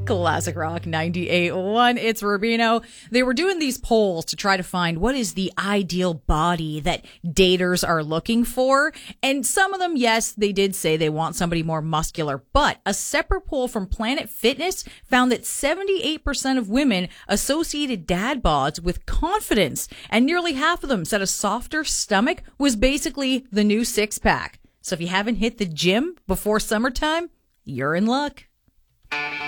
Classic Rock 98.1. It's Rubino. They were doing these polls to try to find what is the ideal body that daters are looking for. And some of them, yes, they did say they want somebody more muscular. But a separate poll from Planet Fitness found that 78% of women associated dad bods with confidence. And nearly half of them said a softer stomach was basically the new six pack. So if you haven't hit the gym before summertime, you're in luck.